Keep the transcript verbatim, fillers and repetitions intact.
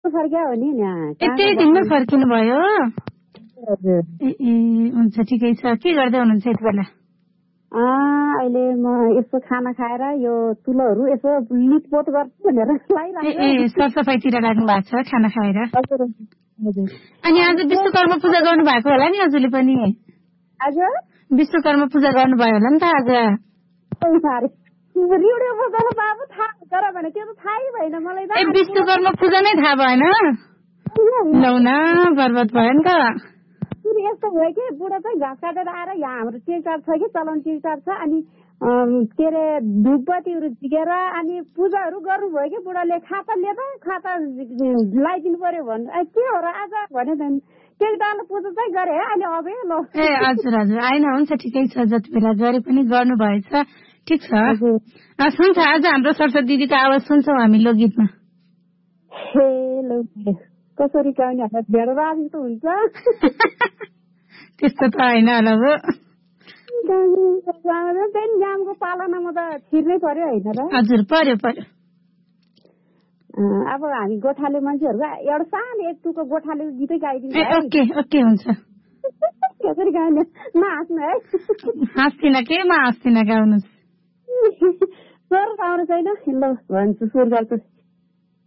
फर्किया हो नि यहाँ त्यही दिनमै फर्किनु भयो ए हुन्छ ठिकै छ के गर्दै हुनुहुन्छ यति बेला अहिले म यसो खाना खाएर यो तुलोहरू यसो लिपपोत गर्छु भनेर ए सरसफाइतिर लाग्नु भएको छ खाना खाएर अनि आज विश्वकर्मा पूजा गर्नु भएको होला नि हजुरले पनि आज विश्वकर्मा पूजा गर्नुभयो होला नि त आज ए विश्वकर्मा पूजा नै थाहा भएन लौ न बर्बाद भयो नि त यस्तो भयो कि बुढो चाहिँ घाँस काटेर आएर यहाँ हाम्रो टिकटाप छ कि चलाउन टिकटाप छ अनि के अरे धुपबत्तीहरू झिकेर अनि पूजाहरू गर्नुभयो कि बुढाले खाता लिएर खाता लगाइदिनु पर्यो भन्नु के हो र आज भने टिकटापले पूजा चाहिँ गरे है अहिले अब ल ए हजुर हजुर आइन हुन्छ ठिकै छ जति बेला गरे पनि गर्नुभएछ ठिक छ सुन्छ आज हाम्रो सरस्वती दिदीको आवाज सुन्छौँ हामी लोकगीतमा हे लो कसरी गाउने भेड राजी त हुन्छ त्यस्तो त होइन होला हो जामको पालनामा त छिर्नै पर्यो होइन र हजुर पर्यो पर्यो अब हामी गोठाले मान्छेहरूको एउटा सानो एक टुको गोठाले गीतै गाइदिन्छ ओके ओके हुन्छ कसरी गाउने नहाँस्नु है हाँस्दिन के म हाँस्दिन गाउनुहोस् स्वर आउनु छैन ल भन्छु स्वर गर्छु